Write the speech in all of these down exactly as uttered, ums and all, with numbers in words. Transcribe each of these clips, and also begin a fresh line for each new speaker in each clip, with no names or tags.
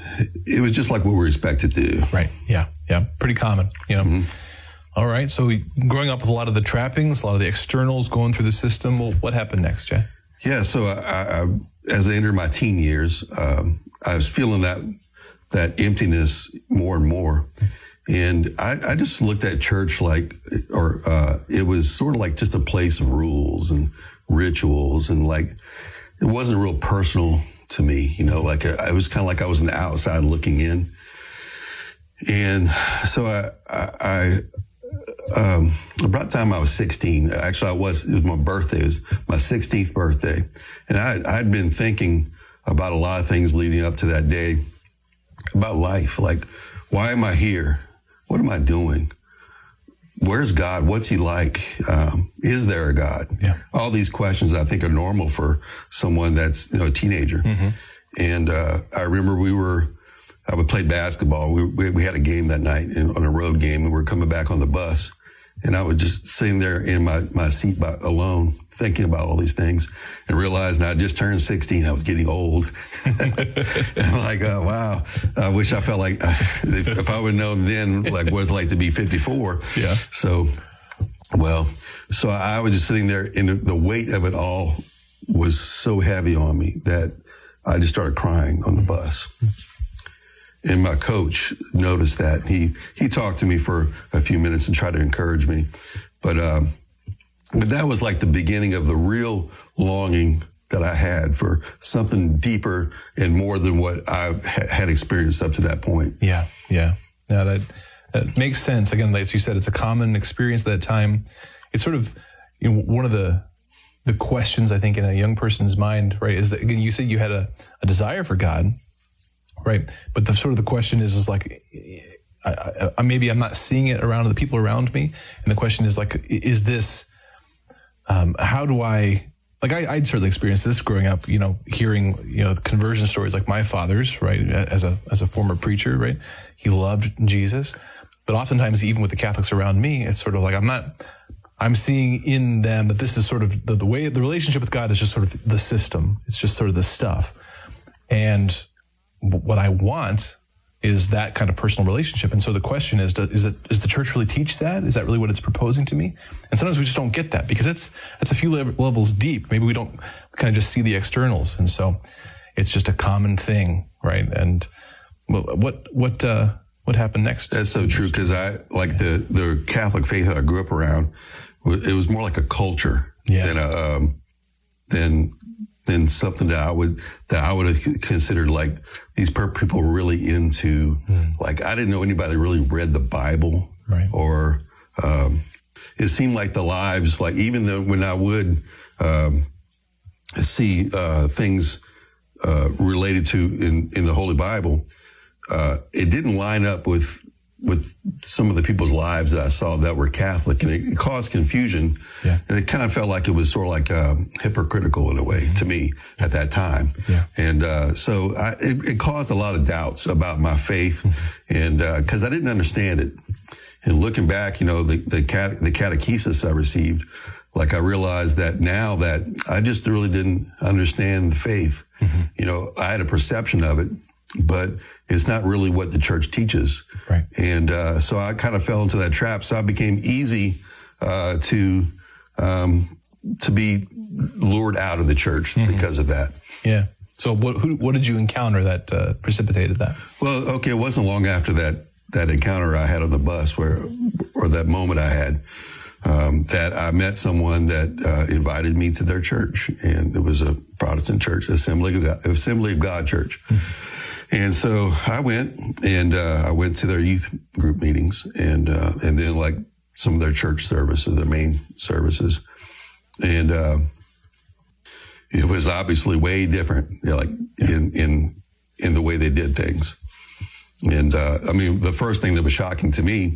it was just like what we were expected to do.
Right. Yeah. Yeah. Pretty common, you know. Mm-hmm. All right. So growing up with a lot of the trappings, a lot of the externals going through the system. Well, what happened next, Jay?
Yeah. So I, I, as I entered my teen years, um, I was feeling that that emptiness more and more. And I, I just looked at church like, or uh, it was sort of like just a place of rules and rituals, and like it wasn't real personal to me, you know. Like I, I was kind of like I was on the outside looking in. And so I, I, I um, about the time I was sixteen, actually I was, it was my birthday, it was my sixteenth birthday, and I, I'd been thinking about a lot of things leading up to that day, about life, like why am I here? What am I doing? Where's God? What's he like? Um, is there a God?
Yeah.
All these questions I think are normal for someone that's, you know, a teenager. Mm-hmm. And uh, I remember we were, I would play basketball. We, we we had a game that night in, on a road game, and we were coming back on the bus. And I was just sitting there in my, my seat by, alone, thinking about all these things, and realizing I just turned sixteen. I was getting old. I'm like, oh, wow. I wish I felt like, if, if I would have known then, like, what it's like to be fifty-four.
Yeah.
So, well, so I was just sitting there, and the weight of it all was so heavy on me that I just started crying on the bus. And my coach noticed that. He he talked to me for a few minutes and tried to encourage me. But um, but that was like the beginning of the real longing that I had for something deeper and more than what I ha- had experienced up to that point.
Yeah, yeah. Now that, that makes sense. Again, as you said, it's a common experience at that time. It's sort of, you know, one of the the questions I think in a young person's mind, right, is that, again, you said you had a, a desire for God. Right. But the sort of the question is, is like, I, I, maybe I'm not seeing it around the people around me. And the question is like, is this, um, how do I, like I, I'd certainly experienced this growing up, you know, hearing, you know, the conversion stories like my father's, right, as a, as a former preacher, right. He loved Jesus. But oftentimes, even with the Catholics around me, it's sort of like, I'm not, I'm seeing in them that this is sort of the, the way, the relationship with God is just sort of the system. It's just sort of the stuff. And what I want is that kind of personal relationship. And so the question is, is it, does the church really teach that? Is that really what it's proposing to me? And sometimes we just don't get that because it's, it's a few levels deep. Maybe we don't kind of just see the externals. And so it's just a common thing, right? And well, what, what, uh, what happened next?
That's so true. Cause I, like the, the Catholic faith that I grew up around, it was more like a culture
yeah.
than a, um, than, than something that I would, that I would have considered like these people were really into, mm. like, I didn't know anybody that really read the Bible
right.
or, um, it seemed like the lives, like even though when I would, um, see, uh, things, uh, related to in, in the Holy Bible, uh, it didn't line up with, with some of the people's lives that I saw that were Catholic, and it, it caused confusion.
Yeah.
And it kind of felt like it was sort of like um, hypocritical in a way mm-hmm. to me at that time.
Yeah.
And uh, so I, it, it caused a lot of doubts about my faith, mm-hmm. and because uh, I didn't understand it. And looking back, you know, the the, cat, the catechesis I received, like I realized that now that I just really didn't understand the faith. Mm-hmm. You know, I had a perception of it, but it's not really what the church teaches.
Right.
And uh, so I kind of fell into that trap. So I became easy uh, to um, to be lured out of the church mm-hmm. because of that.
Yeah. So what who, what did you encounter that uh, precipitated that?
Well, okay, it wasn't long after that that encounter I had on the bus, where or that moment I had, um, that I met someone that uh, invited me to their church, and it was a Protestant church, Assembly of God, Assembly of God Church. Mm-hmm. And so I went, and uh, I went to their youth group meetings, and uh, and then like some of their church services, their main services, and uh, it was obviously way different, you know, like in in in the way they did things. And uh, I mean, the first thing that was shocking to me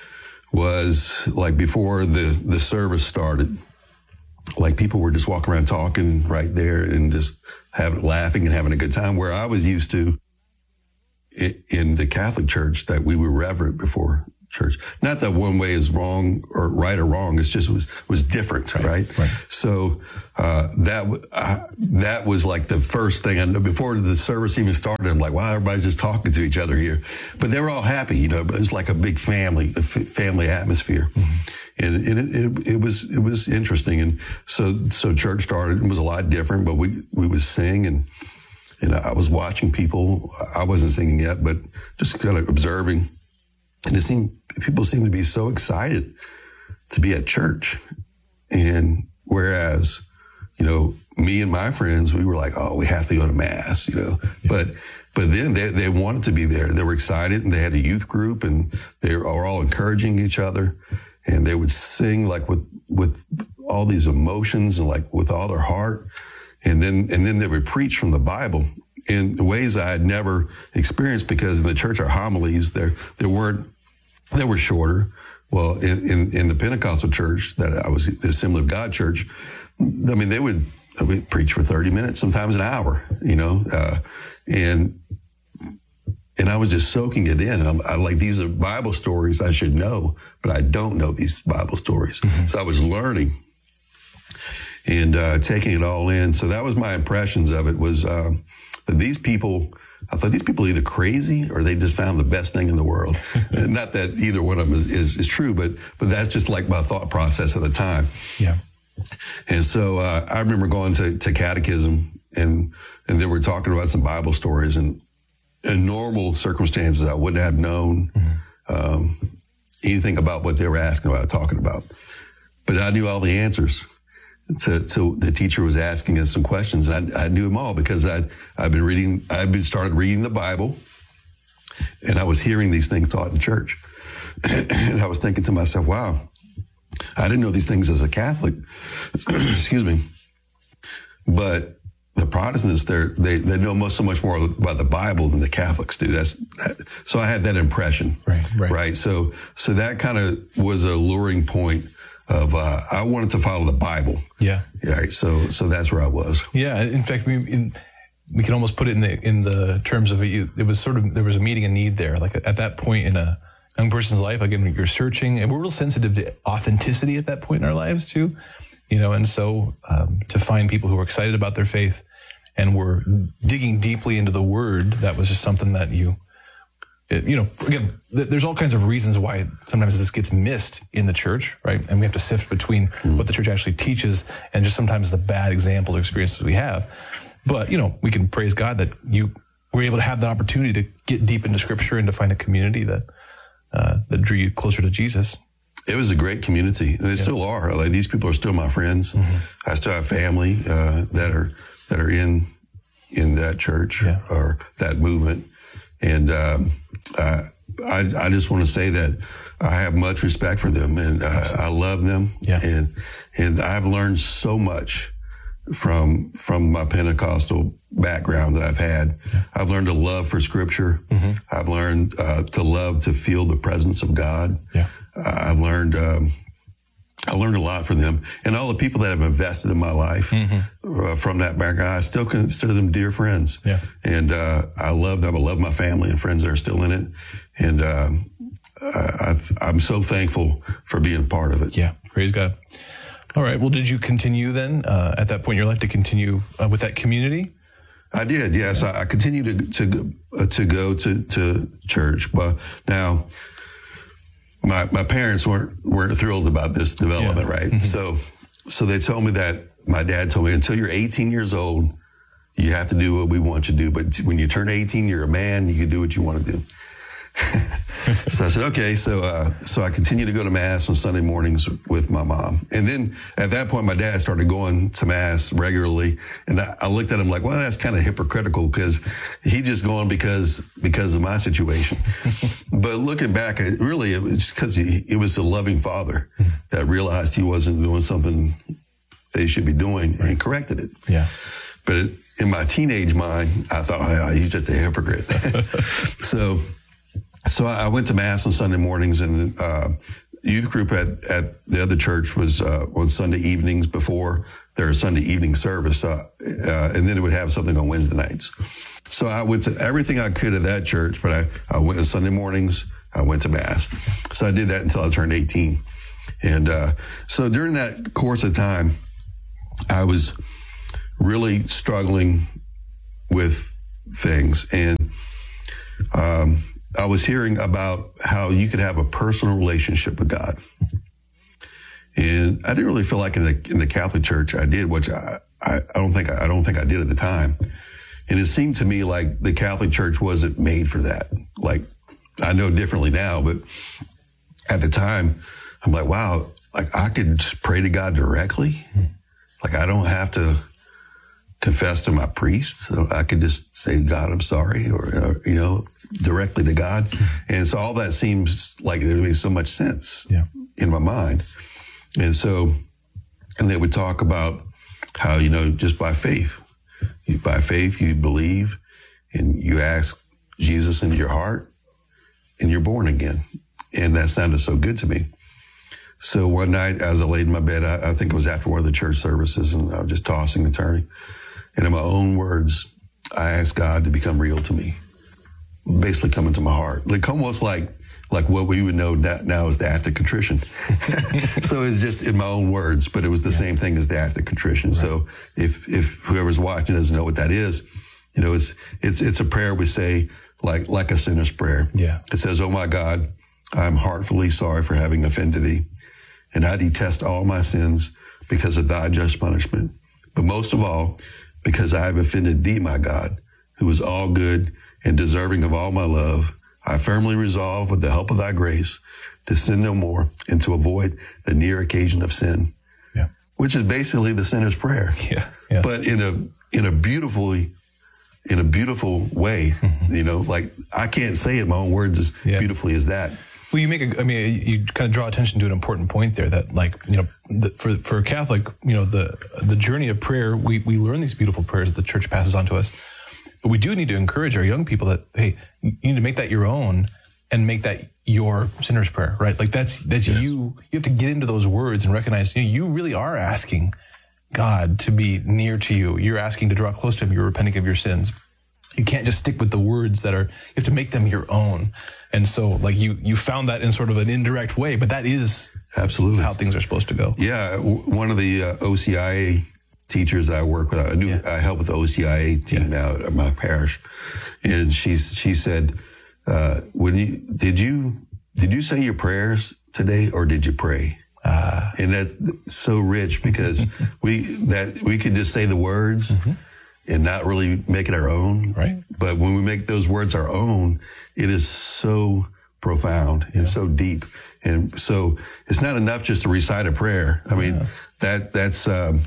was like before the the service started, like people were just walking around talking right there and just having laughing and having a good time. Where I was used to in the Catholic Church that we were reverent before church. Not that one way is wrong or right or wrong. It's just, it was, was different. Right. Right.
Right.
So, uh, that, w- I, that was like the first thing I know before the service even started. I'm like, wow, everybody's just talking to each other here, but they were all happy, you know, but it's like a big family, a f- family atmosphere. Mm-hmm. And, and it, it, it was, it was interesting. And so, so church started. It was a lot different, but we, we would sing and, and I was watching people. I wasn't singing yet, but just kind of observing. And it seemed, people seemed to be so excited to be at church. And whereas, you know, me and my friends, we were like, oh, we have to go to mass, you know, yeah. but, but then they, they wanted to be there. They were excited and they had a youth group and they were all encouraging each other and they would sing like with, with all these emotions and like with all their heart. And then, and then they would preach from the Bible in ways I had never experienced because in the church, our homilies, there, there weren't, they were shorter. Well, in, in, in the Pentecostal church that I was, the Assembly of God church, I mean, they would, they would preach for thirty minutes, sometimes an hour, you know, uh, and, and I was just soaking it in. I'm, I like, these are Bible stories I should know, but I don't know these Bible stories. Mm-hmm. So I was learning and, uh, taking it all in. So that was my impressions of it was, um, that these people, I thought these people are either crazy or they just found the best thing in the world. Not that either one of them is, is, is true, but, but that's just like my thought process at the time.
Yeah.
And so, uh, I remember going to, to catechism and, and they were talking about some Bible stories and in normal circumstances, I wouldn't have known, mm-hmm. um, anything about what they were asking about, talking about, but I knew all the answers. To, to the teacher was asking us some questions. And I, I knew them all because I'd, I've been reading, I've been started reading the Bible and I was hearing these things taught in church. And I was thinking to myself, wow, I didn't know these things as a Catholic. Excuse me. But the Protestants, they're, they, they know most, so much more about the Bible than the Catholics do. That's, that, so I had that impression.
Right. Right.
Right. So, so that kind of was a luring point of, uh, I wanted to follow the Bible.
Yeah.
Yeah. So, so that's where I was.
Yeah. In fact, we, in, we can almost put it in the, in the terms of it, it was sort of, there was a meeting a need there. Like at that point in a young person's life, again, you're searching and we're real sensitive to authenticity at that point in our lives too, you know, and so, um, to find people who are excited about their faith and were digging deeply into the word, that was just something that you, It, you know, again, th- there's all kinds of reasons why sometimes this gets missed in the church, right? And we have to sift between mm. what the church actually teaches and just sometimes the bad examples or experiences we have. But, you know, we can praise God that you were able to have the opportunity to get deep into scripture and to find a community that, uh, that drew you closer to Jesus.
It was a great community and they yeah. still are. Like these people are still my friends. Mm-hmm. I still have family, uh, that are, that are in, in that church yeah. or that movement. And, um, uh, I, I just want to say that I have much respect for them and uh, I love them.
Yeah.
And, and I've learned so much from, from my Pentecostal background that I've had. Yeah. I've learned a love for scripture. Mm-hmm. I've learned, uh, to love, to feel the presence of God.
Yeah.
Uh, I've learned, um, I learned a lot from them and all the people that have invested in my life mm-hmm. uh, from that background. I still consider them dear friends.
Yeah.
And, uh, I love them. I love my family and friends that are still in it. And, um, I've, I'm so thankful for being part of it.
Yeah. Praise God. All right. Well, did you continue then, uh, at that point in your life to continue uh, with that community?
I did. Yes. Yeah. I, I continued to, to, uh, to go to, to church. But now, My, my parents weren't, weren't thrilled about this development, yeah. right? Mm-hmm. So, so they told me that my dad told me until you're eighteen years old, you have to do what we want you to do. But when you turn eighteen, you're a man, you can do what you want to do. So I said, okay. So, uh, so I continued to go to mass on Sunday mornings with my mom. And then at that point, my dad started going to mass regularly. And I, I looked at him like, well, that's kind of hypocritical because he just going because, because of my situation. But looking back, it really, it was because he, it was a loving father that realized he wasn't doing something they should be doing and corrected it.
Yeah.
But in my teenage mind, I thought, oh, yeah, he's just a hypocrite. so, So I went to mass on Sunday mornings and, uh, youth group at, at the other church was, uh, on Sunday evenings before their Sunday evening service. Uh, uh, and then it would have something on Wednesday nights. So I went to everything I could at that church, but I, I went to Sunday mornings. I went to Mass. So I did that until I turned eighteen. And uh, so during that course of time, I was really struggling with things. And um, I was hearing about how you could have a personal relationship with God. And I didn't really feel like in the in the Catholic Church I did, which I, I, I don't think I, I don't think I did at the time. And it seemed to me like the Catholic Church wasn't made for that. Like, I know differently now, but at the time, I'm like, wow, like I could just pray to God directly. Like I don't have to confess to my priest. I could just say, God, I'm sorry, or, you know, directly to God. And so all that seems like it made so much sense
yeah.
in my mind. And so, and they would talk about how, you know, just by faith, you, by faith, you believe and you ask Jesus into your heart and you're born again. And that sounded so good to me. So one night as I laid in my bed, I, I think it was after one of the church services, and I was just tossing and turning. And in my own words, I asked God to become real to me, basically come into my heart. Like almost like like what we would know now as the act of contrition. So it's just in my own words, but it was the yeah. same thing as the act of contrition. Right. So if if whoever's watching doesn't know what that is, you know, it's it's it's a prayer we say like like a sinner's prayer.
Yeah.
It says, "Oh my God, I'm heartfully sorry for having offended thee, and I detest all my sins because of thy just punishment. But most of all, because I have offended thee, my God, who is all good and deserving of all my love, I firmly resolve with the help of thy grace to sin no more and to avoid the near occasion of sin."
Yeah.
Which is basically the sinner's prayer.
Yeah. yeah.
But in a, in a beautifully, in a beautiful way, mm-hmm. you know, like I can't say it in my own words as yeah. beautifully as that.
Well, you make a, I mean, you kind of draw attention to an important point there that, like, you know, the, for for a Catholic, you know, the the journey of prayer, we, we learn these beautiful prayers that the church passes on to us. But we do need to encourage our young people that, hey, you need to make that your own and make that your sinner's prayer, right? Like that's, that's yes. you, you have to get into those words and recognize, you know, you really are asking God to be near to you. You're asking to draw close to him. You're repenting of your sins. You can't just stick with the words that are, you have to make them your own. And so like you, you found that in sort of an indirect way, but that is
absolutely
how things are supposed to go.
Yeah. W- one of the uh, O C I A teachers I work with, I do, yeah. I help with the O C I A team yeah. now at my parish. And she's, she said, uh, when you, did you, did you say your prayers today or did you pray? Uh, and that's so rich because we, that we could just say the words mm-hmm. and not really make it our own.
Right.
But when we make those words our own, it is so profound yeah. and so deep. And so it's not enough just to recite a prayer. I mean, yeah. that, that's, um,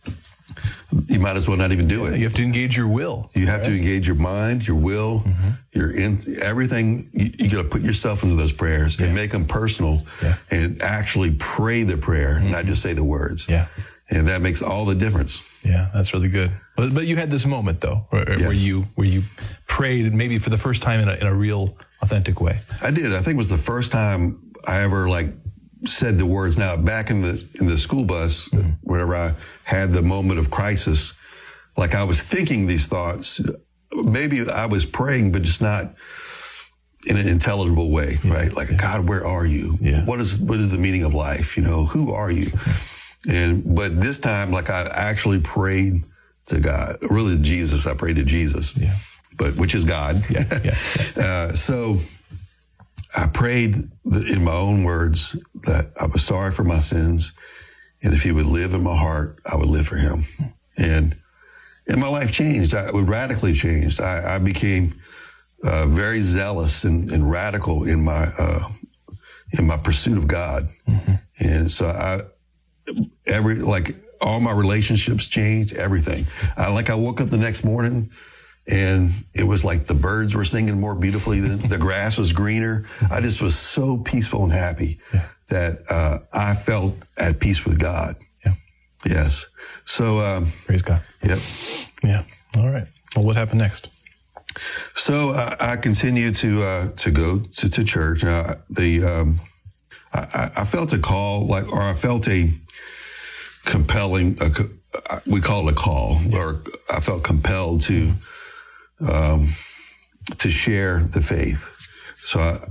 you might as well not even do
yeah,
it.
You have to engage your will.
You have
right?
to engage your mind, your will, mm-hmm. your in, everything. You, you got to put yourself into those prayers yeah. and make them personal
yeah.
and actually pray the prayer, mm-hmm. not just say the words.
Yeah.
And that makes all the difference.
Yeah, that's really good. But, but you had this moment though, where, yes. where you where you prayed maybe for the first time in a, in a real, authentic way.
I did. I think it was the first time I ever like said the words. Now, back in the in the school bus, mm-hmm. whenever I had the moment of crisis, like I was thinking these thoughts. Maybe I was praying, but just not in an intelligible way, yeah. right? Like, yeah. God, where are you?
Yeah.
What is what is the meaning of life? You know, who are you? And but this time, like I actually prayed to God, really to Jesus. I prayed to Jesus,
yeah.
but which is God.
Yeah. Yeah. Yeah.
uh, so I prayed in my own words that I was sorry for my sins, and if He would live in my heart, I would live for Him. And and my life changed. I it radically changed. I, I became uh, very zealous and, and radical in my uh, in my pursuit of God. Mm-hmm. And so I. Every, like all my relationships changed, everything. I, like I woke up the next morning and it was like the birds were singing more beautifully. The, the grass was greener. I just was so peaceful and happy yeah. that, uh, I felt at peace with God.
Yeah.
Yes. So, um,
praise God.
Yep.
Yeah. All right. Well, what happened next?
So uh, I continued to, uh, to go to, to church. Uh, the, um, I, I felt a call, like, or I felt a compelling, a, we call it a call, yeah. or I felt compelled to, um, to share the faith. So I,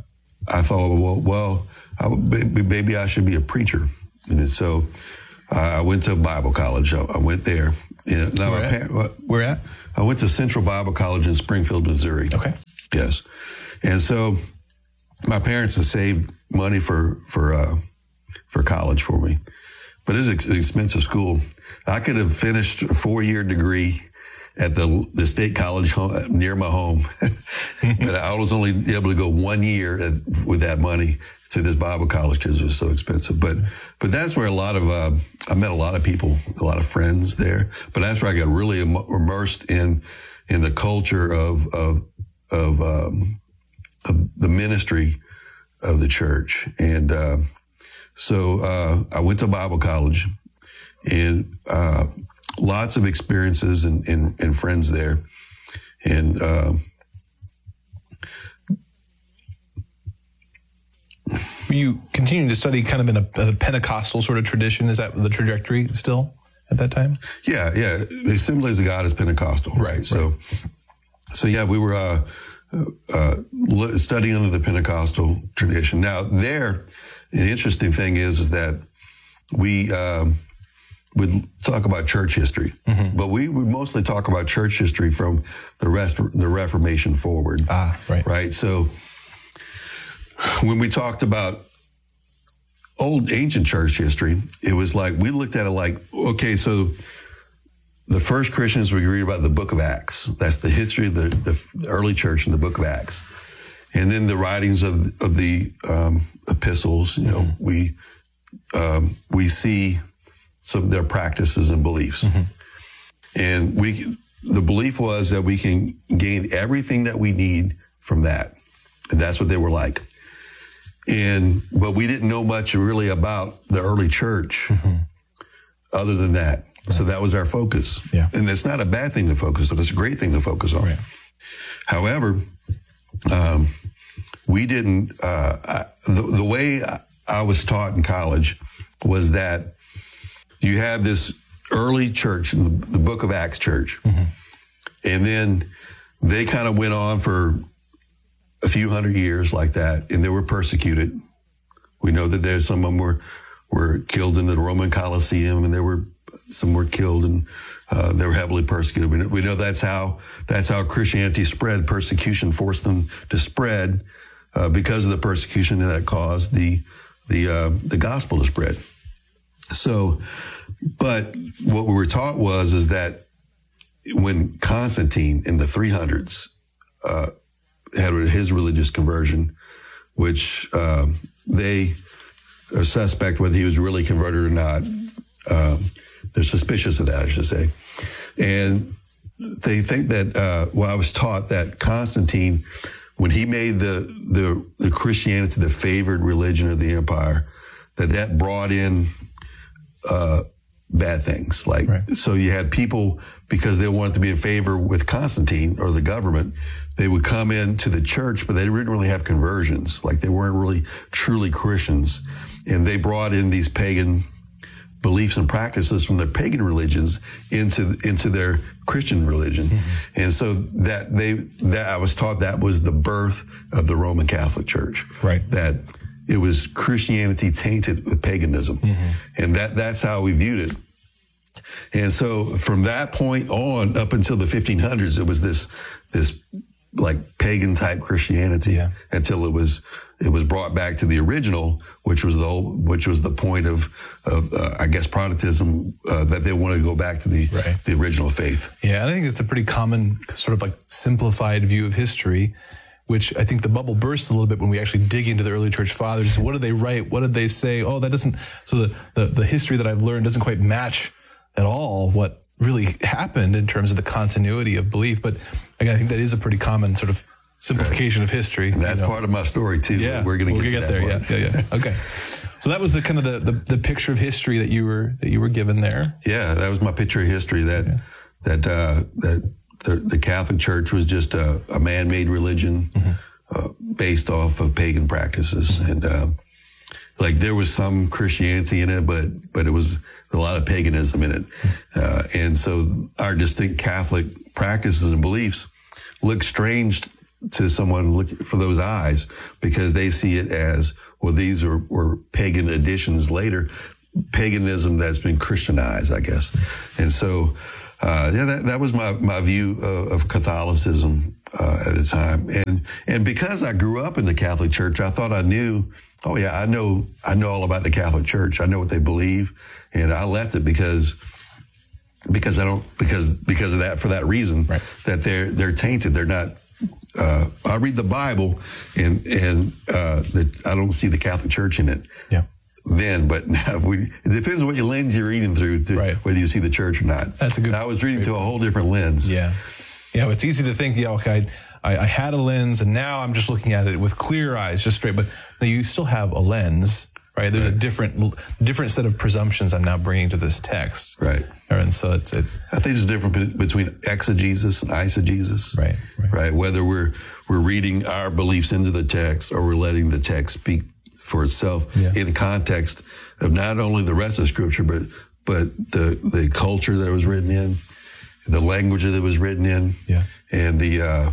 I thought, well, well, I, maybe I should be a preacher. And so I went to Bible college. I, I went there. And now
Where,
my
at?
parent,
Where at?
I went to Central Bible College in Springfield, Missouri.
Okay.
Yes. And so my parents had saved money for, for, uh, for college for me, but it was an expensive school. I could have finished a four-year degree at the the state college home, near my home, but I was only able to go one year at, with that money to this Bible college because it was so expensive. But but that's where a lot of uh, I met a lot of people, a lot of friends there. But that's where I got really im- immersed in in the culture of of of, um, of the ministry of the church. And uh, so uh, I went to Bible college, and uh, lots of experiences and, and, and friends there. And uh,
were you continuing to study kind of in a, a Pentecostal sort of tradition? Is that the trajectory still at that time?
Yeah, yeah. The Assemblies of God is Pentecostal, right? right. So, so yeah, we were uh, uh, studying under the Pentecostal tradition. Now, there, an interesting thing is, is that we um, would talk about church history, mm-hmm. but we would mostly talk about church history from the rest, the Reformation forward.
Ah, right.
Right. So when we talked about old ancient church history, it was like, we looked at it like, okay, so the first Christians, we read about the book of Acts. That's the history of the, the early church in the book of Acts. And then the writings of, of the um, epistles, you know, mm-hmm. we, um, we see some of their practices and beliefs. Mm-hmm. And we, the belief was that we can gain everything that we need from that. And that's what they were like. And, but we didn't know much really about the early church mm-hmm. other than that. Right. So that was our focus.
Yeah.
And it's not a bad thing to focus on. It's a great thing to focus on.
Right.
However, um, we didn't, uh, I, the, the way I was taught in college was that you have this early church, the, the Book of Acts church, mm-hmm. and then they kind of went on for a few hundred years like that, and they were persecuted. We know that there's some of them were were killed in the Roman Colosseum, and there were some were killed, and uh, they were heavily persecuted. We know, we know that's how that's how Christianity spread. Persecution forced them to spread uh, because of the persecution, and that caused the the uh, the gospel to spread. So, but what we were taught was is that when Constantine in the three hundreds uh, had his religious conversion, which uh, they are suspect whether he was really converted or not. Um, they're suspicious of that, I should say. And they think that, uh, well, I was taught that Constantine, when he made the, the, the Christianity the favored religion of the empire, that that brought in uh, bad things. Like, right. So you had people, because they wanted to be in favor with Constantine or the government, they would come into the church, but they didn't really have conversions. Like, they weren't really truly Christians. And they brought in these pagan beliefs and practices from their pagan religions into into their Christian religion. Mm-hmm. And so that they that I was taught that was the birth of the Roman Catholic Church.
Right.
That it was Christianity tainted with paganism. Mm-hmm. And that that's how we viewed it. And so from that point on up until the fifteen hundreds, it was this this like pagan type Christianity, yeah. until it was it was brought back to the original, which was the which was the point of of uh, I guess Protestantism, uh, that they wanted to go back to the
right.
the original faith.
Yeah, I think it's a pretty common sort of like simplified view of history, which I think the bubble bursts a little bit when we actually dig into the early church fathers. What did they write? What did they say? Oh, that doesn't. So the the, the history that I've learned doesn't quite match at all what really happened in terms of the continuity of belief. But again, I think that is a pretty common sort of simplification right. of history.
And that's
you know.
part of my story too.
Yeah,
we're going to
we'll
get,
get
to
there.
That
yeah, yeah, yeah. Okay. So that was the kind of the, the the picture of history that you were that you were given there.
Yeah, that was my picture of history. That yeah. that uh, that the, the Catholic Church was just a, a man-made religion mm-hmm. uh, based off of pagan practices, mm-hmm. and uh, like there was some Christianity in it, but but it was a lot of paganism in it, uh, and so our distinct Catholic practices and beliefs look strange to someone looking for those eyes, because they see it as, well, these are were pagan additions later, paganism that's been Christianized, I guess. And so, uh, yeah, that, that was my, my view of, of Catholicism uh, at the time. And and because I grew up in the Catholic Church, I thought I knew, oh yeah, I know I know all about the Catholic Church. I know what they believe. And I left it because because I don't because because of that for that reason, right. that they're they're tainted. They're not. Uh, I read the Bible, and and uh, the, I don't see the Catholic Church in it.
Yeah.
Then, but now we, it depends on what lens you're reading through, to
right.
whether you see the church or not.
That's a good.
I was reading through a whole different lens.
Yeah. Yeah. It's easy to think, yeah, okay, I, I had a lens, and now I'm just looking at it with clear eyes, just straight. But you still have a lens. Right. There's right. a different, different set of presumptions I'm now bringing to this text.
Right.
And so it's, it,
I think there's a difference between exegesis and eisegesis.
Right, right.
Right. Whether we're, we're reading our beliefs into the text, or we're letting the text speak for itself yeah. in context of not only the rest of Scripture, but, but the, the culture that it was written in, the language that it was written in,
yeah.
and the, uh,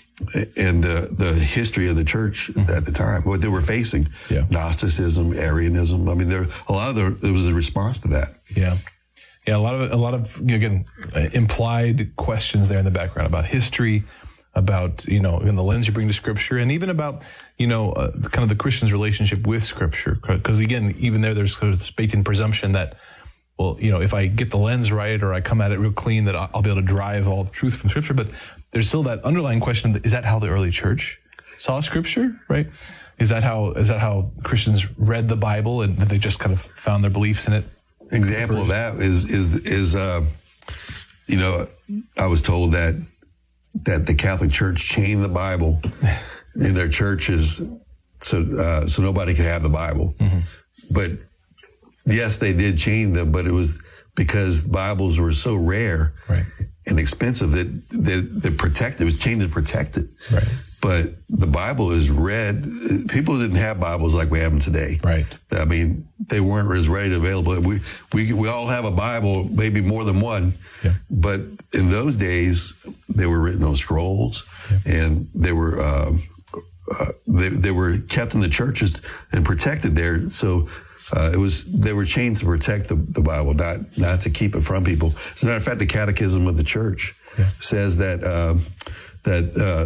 and the, the history of the church mm-hmm. at the time, what they were facing,
yeah.
Gnosticism, Arianism. I mean, there a lot of the, there was a response to that.
Yeah, yeah, a lot of a lot of again implied questions there in the background about history, about you know, in the lens you bring to Scripture, and even about you know, uh, kind of the Christian's relationship with Scripture. Because again, even there, there's sort of this baked-in presumption that, well, you know, if I get the lens right or I come at it real clean, that I'll be able to drive all the truth from Scripture, but there's still that underlying question: is that how the early church saw Scripture? Right? Is that how is that how Christians read the Bible, and they just kind of found their beliefs in it?
Example of that is is is uh, you know, I was told that that the Catholic Church chained the Bible in their churches so uh, so nobody could have the Bible. Mm-hmm. But yes, they did chain them, but it was because Bibles were so rare.
Right.
And expensive that that that protect it was chained to protect it.
Right.
But the Bible is read. People didn't have Bibles like we have them today.
Right.
I mean, they weren't as readily available. We we we all have a Bible, maybe more than one.
Yeah.
But in those days, they were written on scrolls, yeah. and they were uh, uh, they they were kept in the churches and protected there. So. Uh, it was they were chained to protect the, the Bible, not not to keep it from people. As a matter of fact, the Catechism of the Church yeah. says that uh, that uh,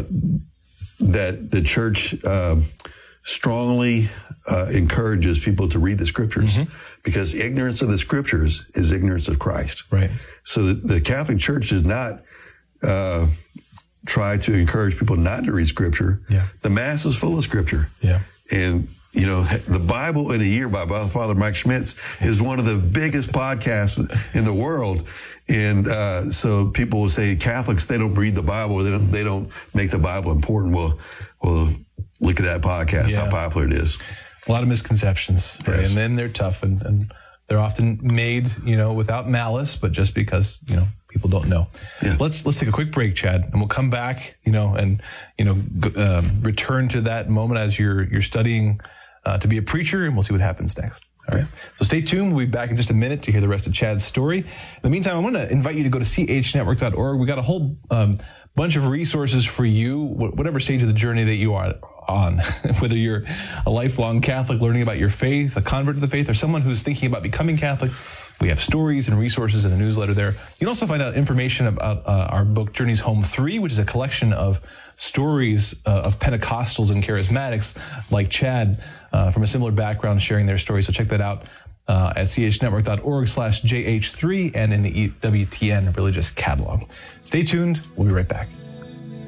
that the Church uh, strongly uh, encourages people to read the Scriptures, mm-hmm. because ignorance of the Scriptures is ignorance of Christ.
Right.
So the, the Catholic Church does not uh, try to encourage people not to read Scripture.
Yeah.
The Mass is full of Scripture.
Yeah.
And you know, the Bible in a Year by Father Mike Schmitz is one of the biggest podcasts in the world. And uh, so people will say Catholics, they don't read the Bible, they don't, they don't make the Bible important. Well, well, look at that podcast, yeah. how popular it is.
A lot of misconceptions, right? Yes. And then they're tough, and, and they're often made, you know, without malice, but just because, you know, people don't know. Yeah. Let's let's take a quick break, Chad, and we'll come back, you know, and you know, um, return to that moment as you're you're studying Uh, to be a preacher, and we'll see what happens next. All right. So stay tuned. We'll be back in just a minute to hear the rest of Chad's story. In the meantime, I want to invite you to go to c h network dot org. We got a whole um, bunch of resources for you, whatever stage of the journey that you are on, whether you're a lifelong Catholic learning about your faith, a convert to the faith, or someone who's thinking about becoming Catholic. We have stories and resources in a newsletter there. You can also find out information about uh, our book, Journeys Home three, which is a collection of stories uh, of Pentecostals and charismatics like Chad uh, from a similar background sharing their stories. So check that out uh, at c h network dot org slash J H three and in the E W T N Religious Catalog. Stay tuned. We'll be right back.